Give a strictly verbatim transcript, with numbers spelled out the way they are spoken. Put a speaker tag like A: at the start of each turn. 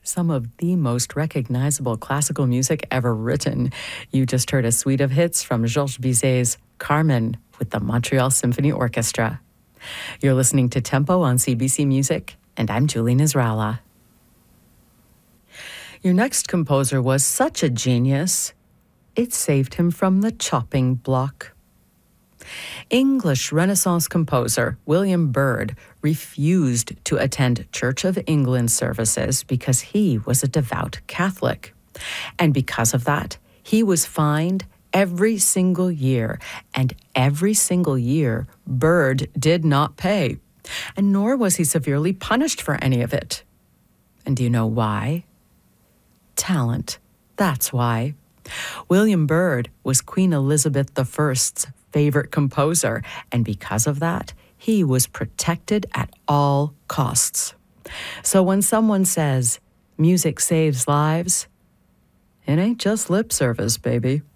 A: some of the most recognizable classical music ever written. You just heard a suite of hits from Georges Bizet's Carmen with the Montreal Symphony Orchestra. You're listening to Tempo on C B C Music, and I'm Julie Nizrala. Your next composer was such a genius, it saved him from the chopping block. English Renaissance composer William Byrd refused to attend Church of England services because he was a devout Catholic. And because of that, he was fined every single year, and every single year, Byrd did not pay, and nor was he severely punished for any of it. And do you know why? Talent. That's why. William Byrd was Queen Elizabeth the First's favorite composer, and because of that, he was protected at all costs. So when someone says, music saves lives, it ain't just lip service, baby.